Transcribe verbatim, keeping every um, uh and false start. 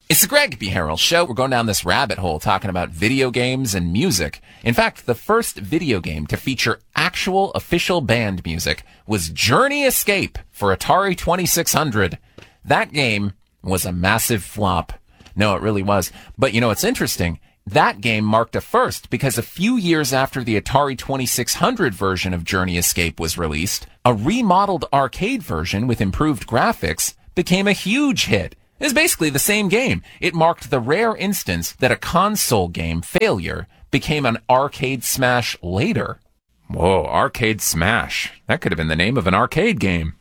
It's the Greg B. Harrell Show. We're going down this rabbit hole talking about video games and music. In fact, the first video game to feature actual official band music was Journey Escape for Atari twenty-six hundred. That game was a massive flop. No, it really was. But you know, it's interesting. That game marked a first because a few years after the Atari twenty-six hundred version of Journey Escape was released, a remodeled arcade version with improved graphics became a huge hit. It's basically the same game. It marked the rare instance that a console game failure became an arcade smash later. Whoa, arcade smash. That could have been the name of an arcade game.